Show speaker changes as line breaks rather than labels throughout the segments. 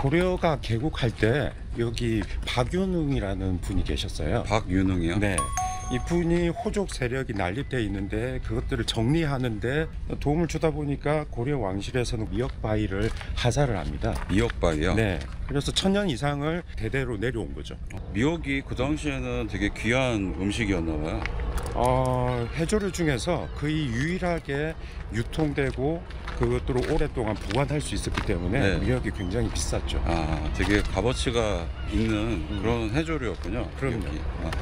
고려가 개국할 때 여기 박윤흥이라는 분이 계셨어요.
박윤흥이요?
네. 이분이 호족 세력이 난립되어 있는데 그것들을 정리하는데 도움을 주다 보니까 고려 왕실에서는 미역바위를 하사를 합니다.
미역바위요?
네. 그래서 1000년 이상을 대대로 내려온 거죠.
미역이 그 당시에는 되게 귀한 음식이었나 봐요.
해조류 중에서 거의 유일하게 유통되고 그것들을 오랫동안 보관할 수 있었기 때문에
네.
미역이 굉장히 비쌌죠.
아, 되게 값어치가 있는 그런 해조류였군요.
그럼요.
미역이.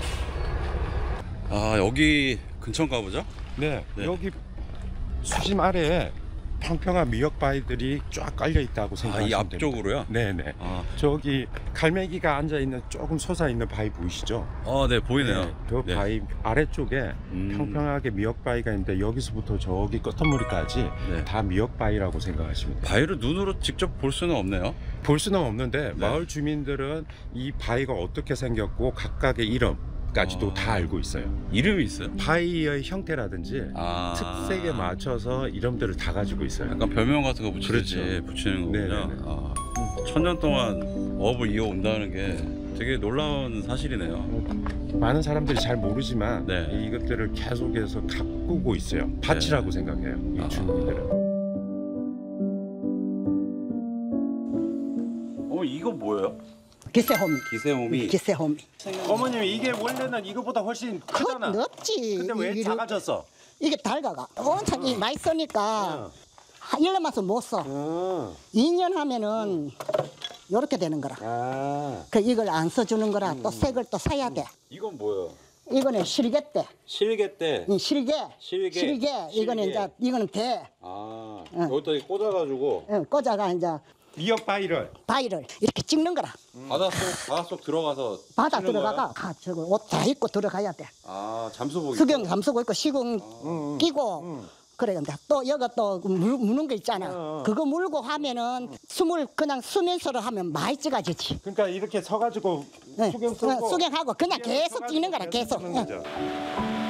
여기 근처인가 보죠?
네,
네.
여기 수심 아래에 평평한 미역바위들이 쫙 깔려 있다고
이
생각하시면 됩니다.
앞쪽으로요?
네네.
아,
저기 갈매기가 앉아 있는 조금 솟아 있는 바위 보이시죠?
네, 보이네요.
네, 그
네.
바위 아래쪽에 평평하게 미역바위가 있는데 여기서부터 저기 끄트머리까지
네.
다 미역바위라고 생각하시면 돼요.
바위를 눈으로 직접 볼 수는 없네요.
볼 수는 없는데
네.
마을 주민들은 이 바위가 어떻게 생겼고 각각의 이름까지도 다 알고 있어요.
이름이 있어요?
바위의 형태라든지 특색에 맞춰서 이름들을 다 가지고 있어요.
약간 별명 같은 거 붙이듯이
그렇죠.
붙이는 거군요.
네네네.
1000년 동안 어업을 이어온다는 게 되게 놀라운 사실이네요.
많은 사람들이 잘 모르지만
네.
이것들을 계속해서 가꾸고 있어요. 밭이라고
네.
생각해요. 이 주민들은.
이거 뭐예요?
기세호미.
기세호미.
기세호미.
어머님 이게 원래는 이거보다 훨씬 크잖아.
넓지.
근데 왜 작아졌어?
이게 달가가 엄청 많이 쓰니까 1년 만서 못 써. 2년 하면은 요렇게 되는 거라. 그 이걸 안 써주는 거라. 또 새 걸 또 사야 돼.
이건 뭐예요?
이거는 실개대.
실개대.
실개. 이거는 이제 이거는 대.
여기다 꽂아가지고
꽂아가 이제
미역바위를
바위를 이렇게 찍는 거라.
바닷속 들어가서
바다
치는
들어가가 저거 옷 다 입고 들어가야 돼.
잠수복
수경 잠수고 있고 시궁 끼고 그래. 근데 또 여기 또 무는 거 있잖아. 그거 물고 하면은 숨을 그냥 수면서로 하면 많이 찌가지지.
그러니까 이렇게 서가지고 수경 쓰고
수경하고 그냥 계속 찍는 거라 계속.
쓰는 거죠.